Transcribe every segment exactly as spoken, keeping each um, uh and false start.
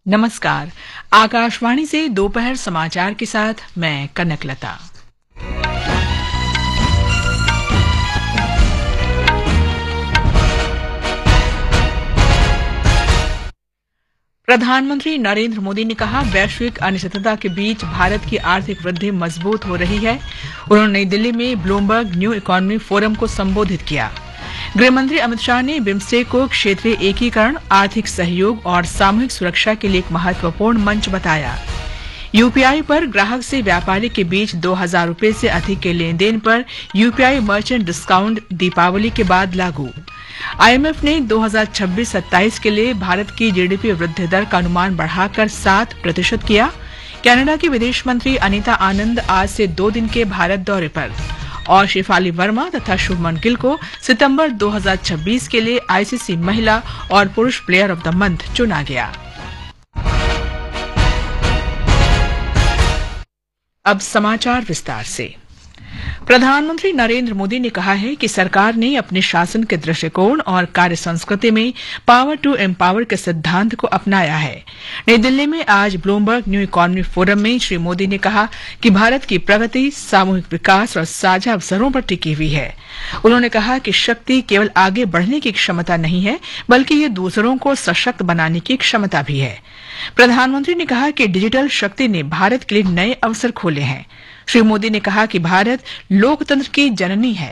नमस्कार। आकाशवाणी से दोपहर समाचार के साथ मैं कनकलता। प्रधानमंत्री नरेंद्र मोदी ने कहा, वैश्विक अनिश्चितता के बीच भारत की आर्थिक वृद्धि मजबूत हो रही है। उन्होंने नई दिल्ली में ब्लूमबर्ग न्यू इकोनॉमी फोरम को संबोधित किया। गृहमंत्री अमित शाह ने बिम्स्टेक को क्षेत्रीय एकीकरण, आर्थिक सहयोग और सामूहिक सुरक्षा के लिए एक महत्वपूर्ण मंच बताया। यूपीआई पर ग्राहक से व्यापारी के बीच दो हजार रूपये से अधिक के लेन देन पर यूपीआई मर्चेंट डिस्काउंट दीपावली के बाद लागू। आईएमएफ ने दो हजार छब्बीस सत्ताईस के लिए भारत की जीडीपी वृद्धि दर का अनुमान बढ़ाकर सात प्रतिशत किया। कनाडा की विदेश मंत्री अनीता आनंद आज से दो दिन के भारत दौरे पर। और शेफाली वर्मा तथा शुभमन गिल को सितंबर दो हजार छब्बीस के लिए आईसीसी महिला और पुरुष प्लेयर ऑफ द मंथ चुना गया। अब समाचार विस्तार से। प्रधानमंत्री नरेंद्र मोदी ने कहा है कि सरकार ने अपने शासन के दृष्टिकोण और कार्य संस्कृति में पावर टू एम्पावर के सिद्धांत को अपनाया है। नई दिल्ली में आज ब्लूमबर्ग न्यू इकोनॉमी फोरम में श्री मोदी ने कहा कि भारत की प्रगति सामूहिक विकास और साझा अवसरों पर टिकी हुई है। उन्होंने कहा कि शक्ति केवल आगे बढ़ने की क्षमता नहीं है, बल्कि ये दूसरों को सशक्त बनाने की क्षमता भी है। प्रधानमंत्री ने कहा कि डिजिटल शक्ति ने भारत के लिए नए अवसर खोले हैं। श्री मोदी ने कहा कि भारत लोकतंत्र की जननी है।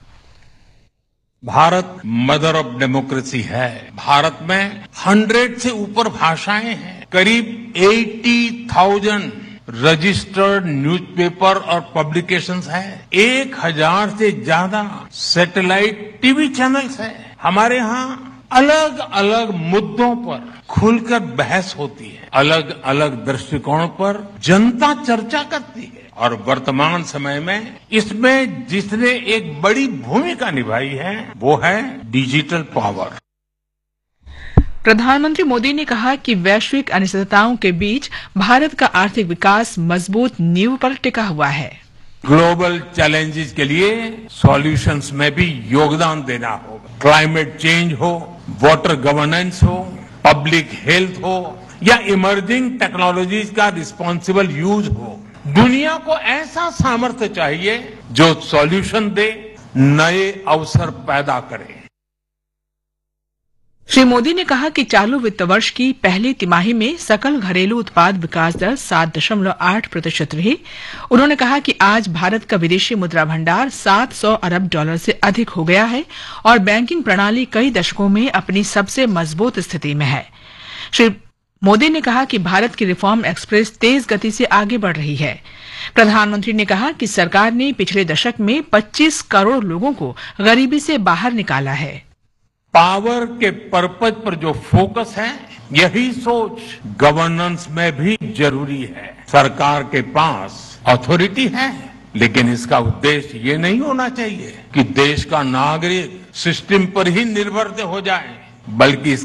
भारत मदर ऑफ डेमोक्रेसी है। भारत में हंड्रेड से ऊपर भाषाएं हैं। करीब अस्सी हज़ार रजिस्टर्ड न्यूज़पेपर और पब्लिकेशंस हैं। एक हजार से ज्यादा सैटेलाइट टीवी चैनल्स हैं। हमारे यहाँ अलग अलग मुद्दों पर खुलकर बहस होती है। अलग अलग दृष्टिकोण पर जनता चर्चा करती है। और वर्तमान समय में इसमें जिसने एक बड़ी भूमिका निभाई है वो है डिजिटल पावर। प्रधानमंत्री मोदी ने कहा कि वैश्विक अनिश्चितताओं के बीच भारत का आर्थिक विकास मजबूत नींव पर टिका हुआ है। ग्लोबल चैलेंजेस के लिए सॉल्यूशंस में भी योगदान देना होगा। क्लाइमेट चेंज हो, वाटर गवर्नेंस हो, पब्लिक हेल्थ हो या इमर्जिंग टेक्नोलॉजीज का रिस्पॉन्सिबल यूज हो, दुनिया को ऐसा सामर्थ्य चाहिए जो सॉल्यूशन दे, नए अवसर पैदा करे। श्री मोदी ने कहा कि चालू वित्त वर्ष की पहली तिमाही में सकल घरेलू उत्पाद विकास दर सात दशमलव आठ प्रतिशत रही। उन्होंने कहा कि आज भारत का विदेशी मुद्रा भंडार सात सौ अरब डॉलर से अधिक हो गया है और बैंकिंग प्रणाली कई दशकों में अपनी सबसे मजबूत स्थिति में है। श्री मोदी ने कहा कि भारत की रिफॉर्म एक्सप्रेस तेज गति से आगे बढ़ रही है। प्रधानमंत्री ने कहा कि सरकार ने पिछले दशक में पच्चीस करोड़ लोगों को गरीबी से बाहर निकाला है। पावर के पर्पज पर जो फोकस है, यही सोच गवर्नेंस में भी जरूरी है। सरकार के पास अथॉरिटी है, लेकिन इसका उद्देश्य ये नहीं होना चाहिए कि देश का नागरिक सिस्टम पर ही निर्भर हो जाए, बल्कि